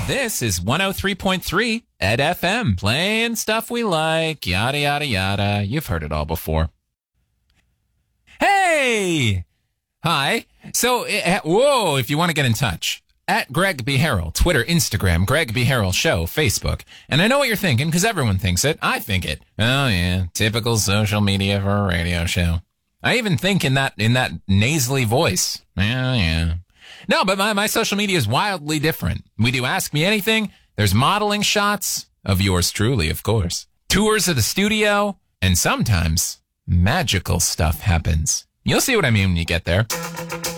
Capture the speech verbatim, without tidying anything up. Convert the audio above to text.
This is one oh three point three Ed F M, playing stuff we like, yada, yada, yada. You've heard it all before. Hey! Hi. So, uh, whoa, if you want to get in touch, at Greg B. Harrell, Twitter, Instagram, Greg B. Harrell Show, Facebook. And I know what you're thinking, because everyone thinks it. I think it. Oh, yeah, typical social media for a radio show. I even think in that in that nasally voice. Yeah, yeah. No, but my, my social media is wildly different. We do Ask Me Anything. There's modeling shots of yours truly, of course. Tours of the studio. And sometimes magical stuff happens. You'll see what I mean when you get there.